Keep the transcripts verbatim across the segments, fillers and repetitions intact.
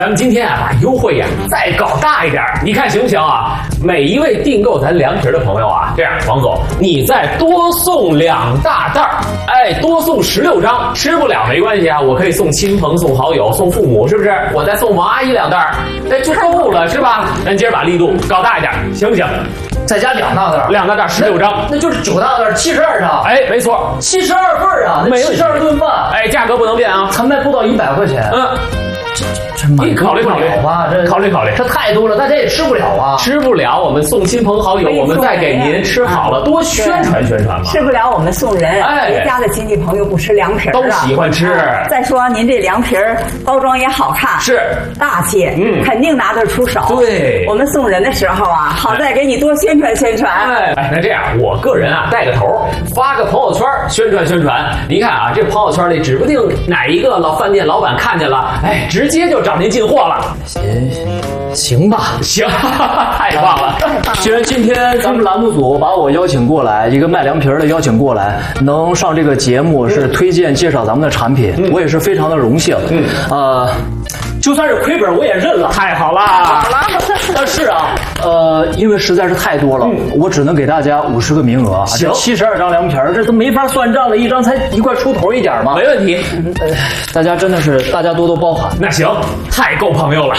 咱们今天啊，把优惠呀、啊、再搞大一点，你看行不行啊？每一位订购咱凉皮的朋友啊，这样，王总，你再多送两大袋儿，哎，多送十六张，吃不了没关系啊，我可以送亲朋、送好友、送父母，是不是？我再送王阿姨两袋儿，哎，就够了，是吧？咱接着把力度搞大一点，行不行？ 再加两大袋， 两大袋十六张， 那就是九大袋，七十二张。 哎，没错， 七十二份啊，那七十二顿饭。 哎，价格不能变啊， 才卖不到一百块钱。 嗯。 这你考虑考虑吧，这考虑考虑， 这太多了，大家也吃不了啊， 吃不了，我们送亲朋好友，我们再给您吃好了，多宣传宣传嘛。 吃不了，我们送人，哎，别家的亲戚朋友不吃凉皮都喜欢吃。 再说您这凉皮儿包装也好看， 是大气，嗯，肯定拿得出手。 对， 我们送人的时候啊，好再给你多宣传宣传。 哎，哎，那这样，我个人啊带个头，发个朋友圈宣传宣传。您看啊，这朋友圈里指不定哪一个老饭店老板看见了，哎，直接就找您进货了。 行行吧， 行，太棒了！ 既然今天咱们栏目组把我邀请过来，一个卖凉皮的邀请过来，能上这个节目是推荐介绍咱们的产品，嗯、我也是非常的荣幸。嗯，呃，就算是亏本我也认了。 太好了， 好了。 但是啊，呃，因为实在是太多了，嗯、我只能给大家五十个名额。 行， 七十二张凉皮这都没法算账了，一张才一块出头一点嘛。 没问题， 嗯呃，大家真的是大家多多包涵。 那行，太够朋友了。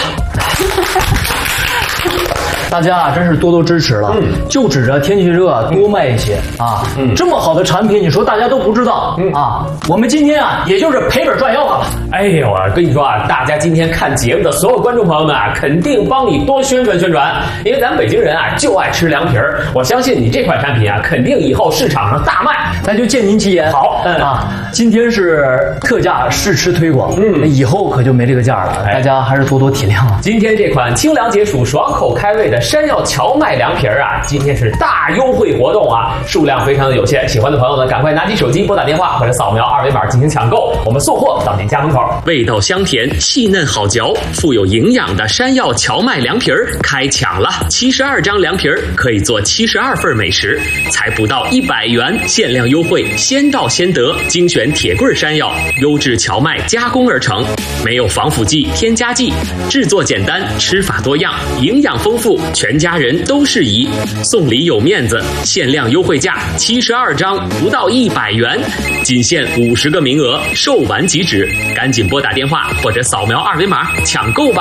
大家啊，真是多多支持了。嗯，就指着天气热啊，多卖一些啊。嗯，这么好的产品，你说大家都不知道、嗯、啊？我们今天啊，也就是赔本赚吆喝了。 哎呦啊，跟你说啊，大家今天看节目的所有观众朋友们啊，肯定帮你多宣传宣传，因为咱北京人啊就爱吃凉皮儿。我相信你这款产品啊，肯定以后市场上大卖。 那就借您吉言。 好，嗯啊，今天是特价试吃推广，嗯，以后可就没这个价了，哎、大家还是多多体谅啊。 今天这款清凉解暑、爽口开胃的山药荞麦凉皮儿啊，今天是大优惠活动啊，数量非常的有限，喜欢的朋友呢，赶快拿起手机拨打电话或者扫描二维码进行抢购，我们送货到您家门口。 味道香甜、细嫩好嚼、富有营养的山药荞麦凉皮儿开抢了！七十二张凉皮儿可以做七十二份美食，才不到一百元，限量优惠，先到先得，精选铁棍山药，优质荞麦加工而成，没有防腐剂、添加剂，制作简单，吃法多样，营养丰富，全家人都适宜。送礼有面子，限量优惠价七十二张，不到一百元，仅限五十个名额，售完即止，赶紧拨打电话或者扫描二维码抢购吧。